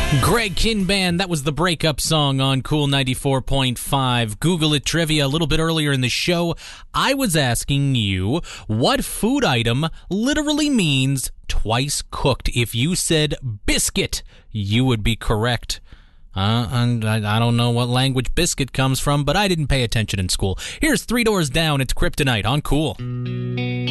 Greg Kinban, that was the breakup song on Cool 94.5. Google it trivia a little bit earlier in the show. I was asking you what food item literally means twice cooked. If you said biscuit, you would be correct. And I don't know what language biscuit comes from, but I didn't pay attention in school. Here's Three Doors Down. It's Kryptonite on Cool.